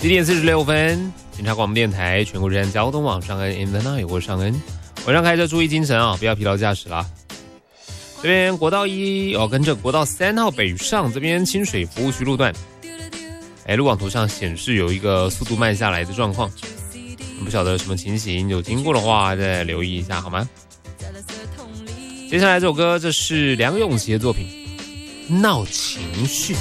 7点46分，警察广播电台全国之交通网上恩 In the Night， 我是尚恩。晚上开车注意精神啊，不要疲劳驾驶啦。这边国道1哦，跟着国道3号北上这边清水服务区路段，路网图上显示有一个速度慢下来的状况，不晓得什么情形，有经过的话再留意一下好吗？接下来这首歌，这是梁咏琪的作品《闹情绪》。